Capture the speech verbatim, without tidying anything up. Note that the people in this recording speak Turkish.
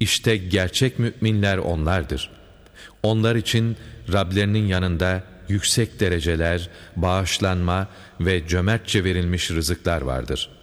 İşte gerçek müminler onlardır. Onlar için Rablerinin yanında yüksek dereceler, bağışlanma ve cömertçe verilmiş rızıklar vardır.